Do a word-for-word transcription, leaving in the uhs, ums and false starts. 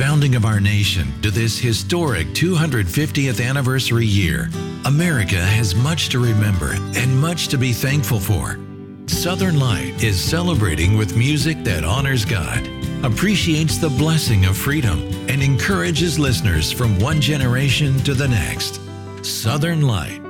founding of our nation to this historic two hundred fiftieth anniversary year, America has much to remember and much to be thankful for. Southern Light is celebrating with music that honors God, appreciates the blessing of freedom, and encourages listeners from one generation to the next. Southern Light